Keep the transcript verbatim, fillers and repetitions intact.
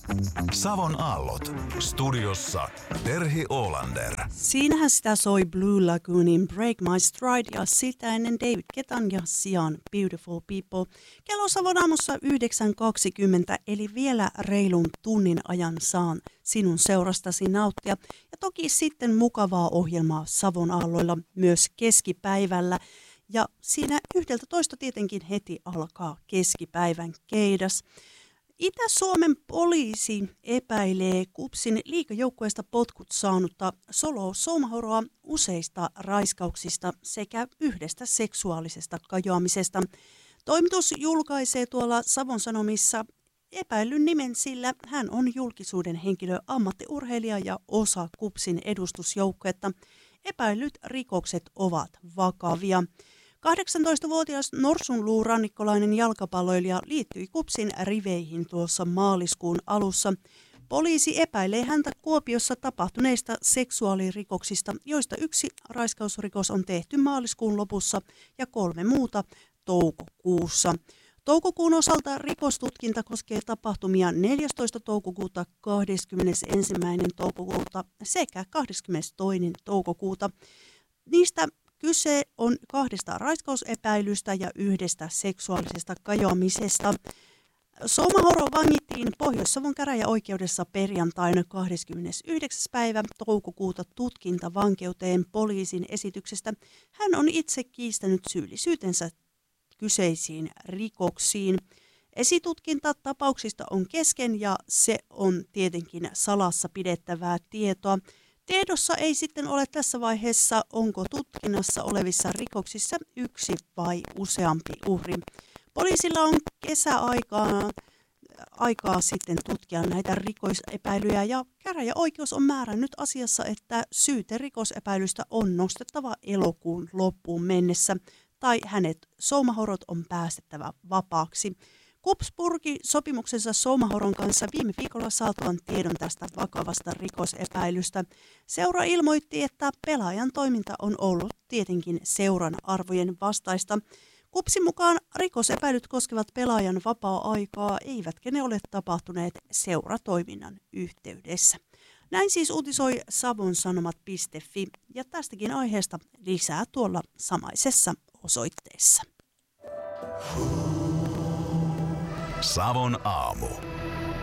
Savon aallot. Studiossa Terhi Olander. Siinähän sitä soi Blue Lagoonin Break My Stride ja sitä ennen David Guettan ja Sian Beautiful People. Kello Savon aamussa yhdeksän kaksikymmentä, eli vielä reilun tunnin ajan saan sinun seurastasi nauttia. Ja toki sitten mukavaa ohjelmaa Savon aalloilla myös keskipäivällä. Ja siinä yhdeltä toista tietenkin heti alkaa keskipäivän keidas. Itä-Suomen poliisi epäilee KuPSin liigajoukkueesta potkut saanutta Solo Soumahoroa useista raiskauksista sekä yhdestä seksuaalisesta kajoamisesta. Toimitus julkaisee tuolla Savon Sanomissa epäillyn nimen, sillä hän on julkisuuden henkilö, ammattiurheilija ja osa KuPSin edustusjoukkuetta. Epäillyt rikokset ovat vakavia. kahdeksantoistavuotias norsunluurannikkolainen jalkapalloilija liittyi KuPSin riveihin tuossa maaliskuun alussa. Poliisi epäilee häntä Kuopiossa tapahtuneista seksuaalirikoksista, joista yksi raiskausrikos on tehty maaliskuun lopussa ja kolme muuta toukokuussa. Toukokuun osalta rikostutkinta koskee tapahtumia neljästoista toukokuuta, kahdeskymmenesensimmäinen toukokuuta sekä kahdeskymmenestoinen toukokuuta. Niistä kyse on kahdesta raiskausepäilystä ja yhdestä seksuaalisesta kajoamisesta. Soumahoro vangittiin Pohjois-Savon käräjäoikeudessa perjantaina kahdeskymmenesyhdeksäs päivä toukokuuta tutkintavankeuteen poliisin esityksestä. Hän on itse kiistänyt syyllisyytensä kyseisiin rikoksiin. Esitutkinta tapauksista on kesken ja se on tietenkin salassa pidettävää tietoa. Tiedossa ei sitten ole tässä vaiheessa, onko tutkinnassa olevissa rikoksissa yksi vai useampi uhri. Poliisilla on kesäaikaa aikaa sitten tutkia näitä rikosepäilyjä ja käräjäoikeus on määrännyt asiassa, että syyte rikosepäilystä on nostettava elokuun loppuun mennessä tai hänet Soumahorot on päästettävä vapaaksi. KuPS purki sopimuksensa Soumahoron kanssa viime viikolla saatuan tiedon tästä vakavasta rikosepäilystä. Seura ilmoitti, että pelaajan toiminta on ollut tietenkin seuran arvojen vastaista. KuPSin mukaan rikosepäilyt koskevat pelaajan vapaa-aikaa, eivätkä ne ole tapahtuneet seuratoiminnan yhteydessä. Näin siis uutisoi savonsanomat piste fi ja tästäkin aiheesta lisää tuolla samaisessa osoitteessa. Savon aamu.